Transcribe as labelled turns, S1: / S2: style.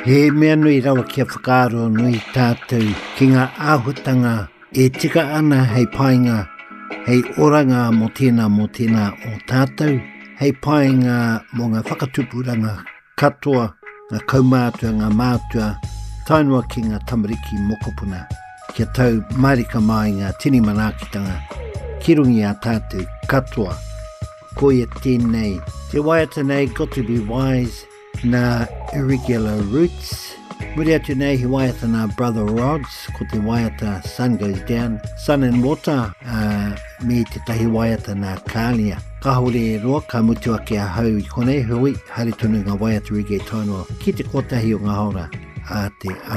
S1: He mea nui rawa kia whakaaro nui tātou ki ngā āhutanga e tika ana hei painga, hei oranga mo tēnā o tātou, hei painga mo ngā whakatupuranga katoa, ngā kaumātua, ngā mātua, tainua ki ngā tamariki mokopuna, kia tau marika mai ngā tini manaakitanga, ki rungi a tātou katoa, ko ia tēnei. Te waiata nei, got to be wise, nā irregular roots. Muri atu nei he waiata nā Brother Rods, ko te waiata Sun Goes Down, Sun and Water, me te tahi waiata nā Kālia. Ka hore e roa, ka mutu ake a hau i konei hui, haere tonu ngā waiata reggae tainua, ki te kotahi o ngā hora a te